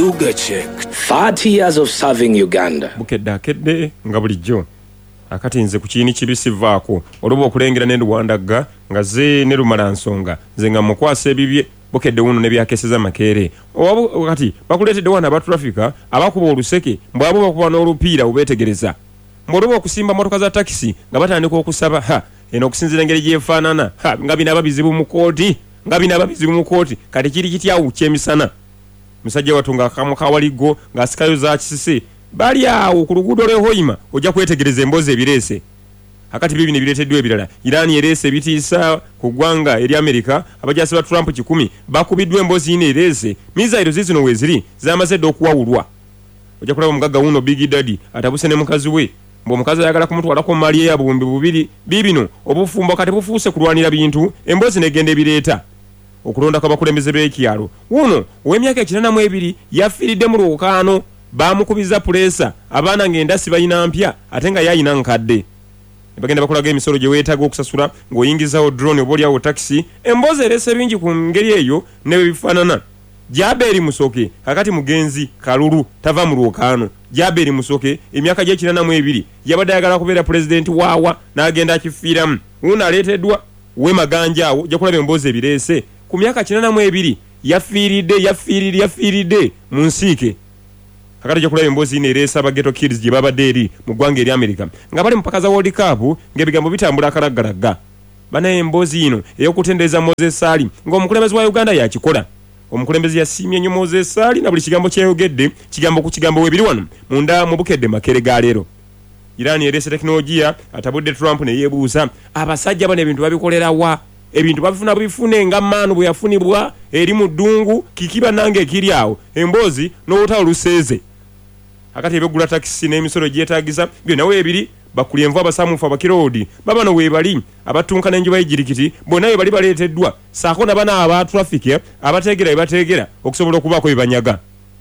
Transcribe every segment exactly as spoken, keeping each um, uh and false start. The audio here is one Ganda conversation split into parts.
Yuga Chick, thirty years of serving Uganda. Bukedda kedde nga bulijjo akati nze ku kiyini kibisi vaako oluba okulengera ne Rwandagga nga ze ne lumala nsonga nze nga mukwasa ebibye bukedde wuno ne byakeseza makeere owabu kati bakuleetedde wana aba trafika abakuba oluseke mbwabo bakuba n'olupiira obeetegereza mbwoluba okusimba motoka za takisi nga batandika okusaba ha eno okusinzira engeri gyefaanana ha nga binaaba bizibu mu kooti nga binaaba bizibu mu kooti kati kiri kityawu kyemisana musajja watunga akamu kawaligo ng'asikayo za kisise bali awo ku luguudo lw'ehoima ojja kwetegereza emboozi ebireese akati bibino ebireeteddwa ebirala Irani ereese ebitiisa ku ggwanga eri Amerika abajaasi ba Trump kikumi bakubiddwa emboozi yino ereese mizairo zizino weeziri zamaze dda okuwawulwa ojja kulaba omugagga wuno Big Daddy atabuse ne mukazi we ng'omukazi ayagala kumutwalako mu mali ya buwumbi bubiri biibino obufumbo kati bufuuse kulwanira bintu emboozi negenda ebireeta okulonda kw'abakulembeze b'ekyalo wuno ow'emyaka ekinaana mu ebiri yafiiridde mu lwokaano bamukubiza pulesa abaana ng'endasi balina mpya ate nga yayina nkadde bagenda bakolaga emisolo gye weetaaga okusasula ng'oyingizawo drone oba oliawo takisi emboozi ereese bingi ku ngeri eyo ne bwe bifaanana Jaberi Musoke kakati mugenzi kalulu tava mu lwokaano Jaberi Musoke emyaka gy'ekinaana mu ebiri yabadde ayagala kubeera pulezidenti waawa n'agenda akifiiramu wuno aleeteddwa we maganja awo ojja kulaba emboozi ebireese ku myaka kinaana mu ebiri yafiiridde yafiiridde yafiiridde mu nsiike kakati ojja kulaba emboozi ino ereesa aba Ghetto Kids gye babadde eri mu ggwanga eri Amerika nga bali mu mpaka za World Cup ng'ebigambo bitambula akalaggalagga banaye emboozi ino ey'okutendereza Moses Sali ng'omukulembeze wa Uganda yakikola omukulembeze yasiimye nnyo Moses Sali na buli kigambo kyeyogedde kigambo ku kigambo weebiri wano munda mu bukedde makere ga leero Irani ereese tekinologiya atabudde Trump ne yeebuuza abasajja bano ebintu babikolera wa ebintu babifuna bifune nga maanu bwe yafunibwa eri mu ddungu kikiba nange ekiri awo emboozi n'obutawo luseeze akati ebyogula takisi n'emisolo gyetaagiza byonna weebiri bakuli envu abasamufu abakiroodi babano weebali abatunka n'enjuba y'ejjirikiti bonna we bali baleeteddwa saako nabana aba traffic abateegera bye bateegera okusobola okubaako bye banyaga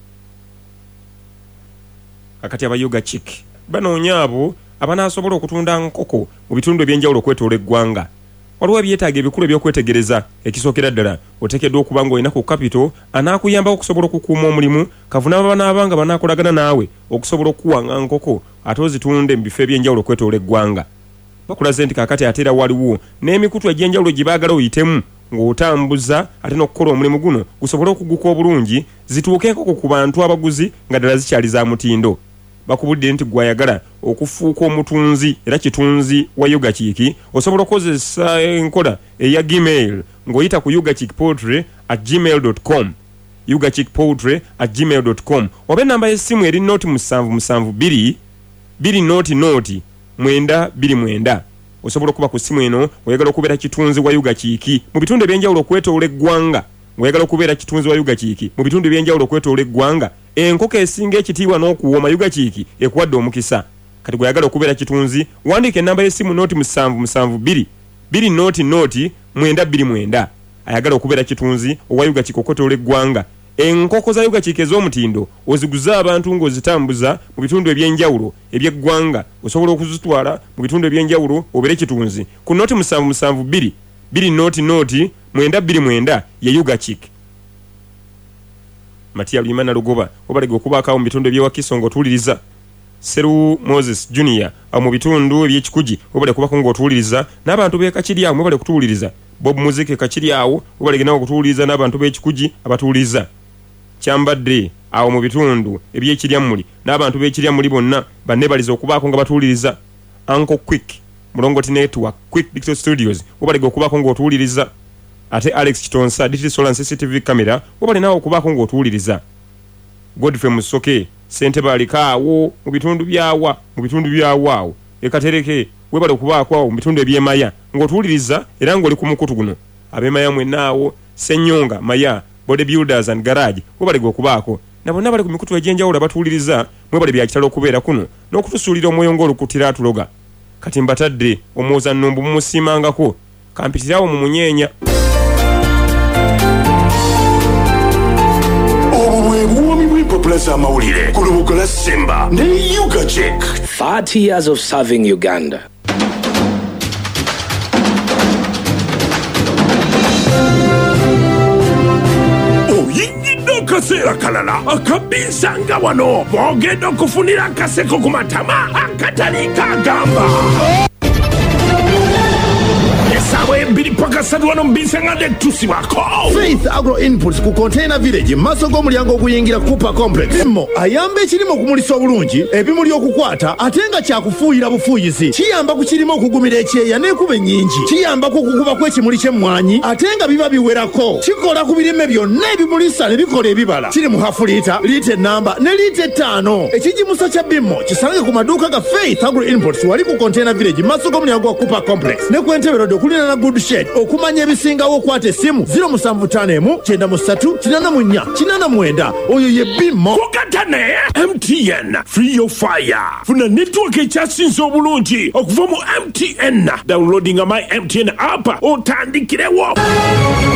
akati aba Yuga Chick banoonya abo abanaasobola okutunda nkoko mu bitundu ebyenjawulo okwetoola eggwanga waliwo ebyetaaga ebikulu ebyokwetegereza ekisookera ddala oteekeddwa okuba ng'olina ku kapito anaakuyamba okusobola okukuuma omulimu kavunaaba banaabanga banaakolagana naawe okusobola okukuwanga nkoko ate ozitunde mu bifo ebyenjawulo okwetoola eggwanga bakulaze nti kaakati ate era waliwo n'emikutu egy'enjawulo gye baagala oyitemu ng'otambuza ate n'okukola omulimu guno gusobole okuguka obulungi zituuke enkoko ku bantu abaguzi nga ddala zikyali za mutindo bakubudde nti gwayagala okufuuka omutunzi era kitunzi wa Yuga Chick osobola okukozesa enkola eya Gmail ng'oyita ku yugachickpoultry at gmail dot com yugachickpoultry at gmail dot com oba ennamba y'essimu eri noti musanvu musanvu bbiri bbiri noti noti mwenda bbiri mwenda osobola okuba ku ssimu eno oyagala okubeera kitunzi wa Yuga Chick mu bitundu ebyenjawulo okwetoola eggwanga ng'oyagala okubeera kitunzi wa Yuga Chick mu bitundu ebyenjawulo okwetoola eggwanga enkoko esinga ekitiibwa n'okuwooma Yuga Chick ekuwadde omukisa kati gweyagala okubeera kitunzi wandiika ennamba y'essimu noti musanvu musanvu bbiri bbiri noti noti mwenda bbiri mwenda ayagala okubeera kitunzi owa Yuga Chick okwetoola eggwanga enkoko za Yuga Chick ez'omutindo oziguza abantu ng'ozitambuza mu bitundu ebyenjawulo eby'eggwanga osobola okuzitwala mu bitundu ebyenjawulo obeere kitunzi ku noti musanvu musanvu bbiri bbiri noti noti mwenda bbiri mwenda ye Yuga Chick Matia Limana Lugoba obalega okubaakawo mu bitundu eby'ewakiso ng'otuwuliriza Seru Moses Junior awo mu bitundu eby'ekikugi obalega okubaako ng'otuwuliriza n'abantu b'e Kakiri awo obalega kutuwuliriza Bob Muzike Kakiri awo obalega nawo okutuwuliriza n'abantu b'ekikugi abatuwuliriza Kyambadde awo mu bitundu eby'Ekiryammuli n'abantu b'Ekiryammuli bonna bannebaliza okubaako nga batuwuliriza Uncle Quick Mulongoti Network Quick Digital Studios obalega okubaako ng'otuwuliriza ate Alex Kitonsa Digital Solar C C T V camera wabali nawo okubaako ng'otuwuliriza Godfrey Musoke Sentebe alikaawo mu bitundu byawa mu bitundu byawaawo ekatereke webale okubaako awo mu bitundu eby'emaya ng'otuwuliriza era ng'oli ku mukutu guno ab'emaya mwennaawo Ssenyonga Maya Body Builders and Garage webalega okubaako na bonna bali ku mikutu egy'enjawulo abatuwuliriza mwebale byakitalo okubeera kuno n'okutusuulira omwoyo ng'olukutira atuloga kati mbatadde omwoza nnumbu mumusiimangako kampitirawo mu munyeenya Plaza Maulire, Kulubukala Simba, ne Yuga Chick. thirty years of serving Uganda. Oh, akaseera kalala akabinsanga wano bw'ogenda okufunira akaseko ku matama akatali kagamba esawe mbiri paka satu wano mbisangade tusibako Faith Agro Inputs ku Container Village maso g'omulyango oguyingira Cooper Complex Bimmo ayamba ekirimo okumulisa obulungi ebimuli okukwata ate nga kyakufuuyira bufuuyizi kiyamba ku kirimo okugumira ekyeya n'ekuba ennyingi kiyamba ku kukuba kw'ekimuli ky'emmwanyi ate nga biba biwerako kikola ku birime byonna ebimulisa ne bikola ebibala kiri mu hafu liita liita ennamba ne liita ettaano ekijimusa kya Bimmo kisange ku maduuka ga Faith Agro Inputs wali ku Container Village maso g'omulyango wa Cooper Complex ne ku Entebbe Road okulina na Good Shed okumanya ebisingawo okwata essimu zero musanvu ttaano emu kyenda mu ssatu kinaana mu nnya kinaana mu mwenda oyo ye Bimmo kugatane M T N free your fire funa network ekyasinze obulungi okuva mu M T N downloading my M T N app otandikirewo